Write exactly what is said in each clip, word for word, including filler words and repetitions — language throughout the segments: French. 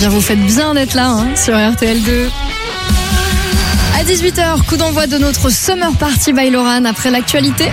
bien, vous faites bien d'être là hein, sur R T L deux. À dix-huit heures, coup d'envoi de notre Summer Party by Lorraine après l'actualité.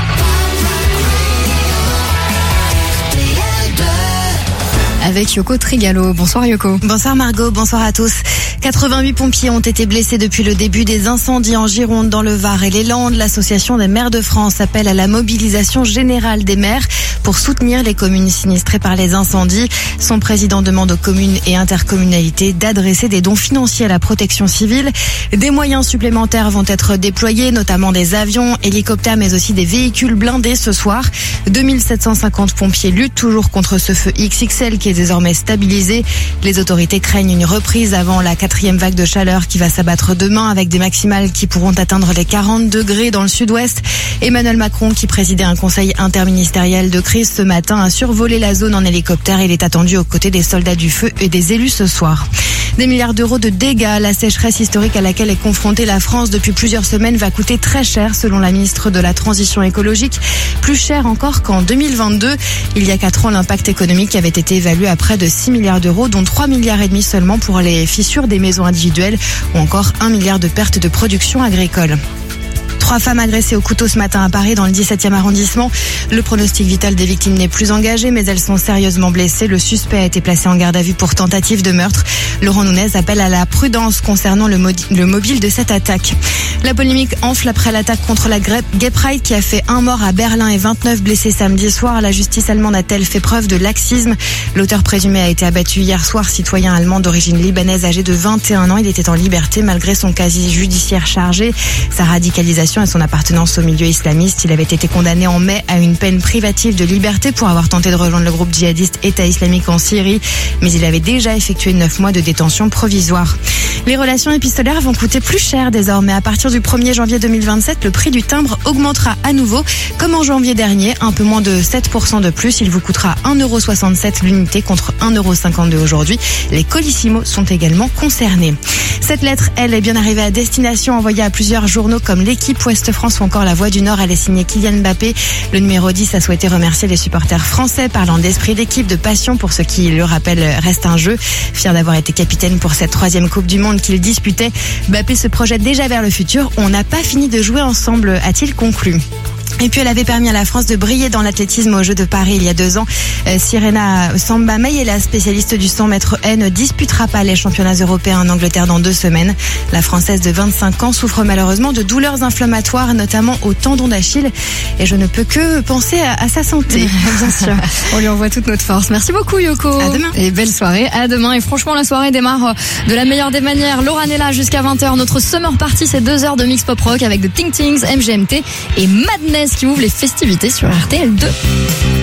Avec Yoko Trigalo. Bonsoir Yoko. Bonsoir Margot, bonsoir à tous. quatre-vingt-huit pompiers ont été blessés depuis le début des incendies en Gironde, dans le Var et les Landes. L'association des maires de France appelle à la mobilisation générale des maires pour soutenir les communes sinistrées par les incendies. Son président demande aux communes et intercommunalités d'adresser des dons financiers à la protection civile. Des moyens supplémentaires vont être déployés, notamment des avions, hélicoptères, mais aussi des véhicules blindés ce soir. deux mille sept cent cinquante pompiers luttent toujours contre ce feu X X L qui est désormais stabilisé. Les autorités craignent une reprise avant la quatrième vague de chaleur qui va s'abattre demain avec des maximales qui pourront atteindre les quarante degrés dans le sud-ouest. Emmanuel Macron, qui présidait un conseil interministériel de crise ce matin, a survolé la zone en hélicoptère. Il est attendu aux côtés des soldats du feu et des élus ce soir. Des milliards d'euros de dégâts. La sécheresse historique à laquelle est confrontée la France depuis plusieurs semaines va coûter très cher selon la ministre de la Transition écologique. Plus cher encore qu'en deux mille vingt-deux. Il y a quatre ans, l'impact économique avait été évalué à près de six milliards d'euros, dont trois milliards et demi seulement pour les fissures des maisons individuelles ou encore un milliard de pertes de production agricole. Trois femmes agressées au couteau ce matin à Paris dans le dix-septième arrondissement. Le pronostic vital des victimes n'est plus engagé, mais elles sont sérieusement blessées. Le suspect a été placé en garde à vue pour tentative de meurtre. Laurent Nunez appelle à la prudence concernant le, modi- le mobile de cette attaque. La polémique enfle après l'attaque contre la Gay Pride qui a fait un mort à Berlin et vingt-neuf blessés samedi soir. La justice allemande a-t-elle fait preuve de laxisme? L'auteur présumé a été abattu hier soir, citoyen allemand d'origine libanaise âgé de vingt et un ans. Il était en liberté malgré son casier judiciaire chargé. Sa radicalisation et son appartenance au milieu islamiste. Il avait été condamné en mai à une peine privative de liberté pour avoir tenté de rejoindre le groupe djihadiste État islamique en Syrie, mais il avait déjà effectué neuf mois de détention provisoire. Les relations épistolaires vont coûter plus cher désormais. À partir du premier janvier deux mille vingt-sept, le prix du timbre augmentera à nouveau, comme en janvier dernier, un peu moins de sept pour cent de plus. Il vous coûtera un euro soixante-sept l'unité contre un euro cinquante-deux aujourd'hui. Les Colissimo sont également concernés. Cette lettre, elle, est bien arrivée à destination, envoyée à plusieurs journaux comme L'Équipe, Ouest France ou encore La Voix du Nord. Elle est signée Kylian Mbappé. Le numéro dix a souhaité remercier les supporters français, parlant d'esprit d'équipe, de passion pour ce qui, le rappel, reste un jeu. Fier d'avoir été capitaine pour cette troisième Coupe du Monde qu'il disputait, Mbappé se projette déjà vers le futur. On n'a pas fini de jouer ensemble, a-t-il conclu. Et puis elle avait permis à la France de briller dans l'athlétisme aux Jeux de Paris il y a deux ans. Euh, Sirena Samba May, la spécialiste du cent mètres haies, ne disputera pas les championnats européens en Angleterre dans deux semaines. La Française de vingt-cinq ans souffre malheureusement de douleurs inflammatoires, notamment au tendon d'Achille. Et je ne peux que penser à, à sa santé. Bien sûr, on lui envoie toute notre force. Merci beaucoup Yoko. À demain. Et belle soirée, à demain. Et franchement, la soirée démarre de la meilleure des manières. Lorraine est là jusqu'à vingt heures. Notre Summer Party, c'est deux heures de mix pop rock avec The Ting Tings, M G M T et Madness qui ouvre les festivités sur R T L deux.